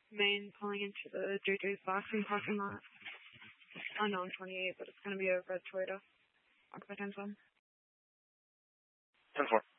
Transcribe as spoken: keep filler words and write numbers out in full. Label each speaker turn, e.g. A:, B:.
A: Main pulling into the J J's boxing parking lot. Unknown twenty-eight, but it's going to be a red Toyota. Occupied ten four.
B: ten four.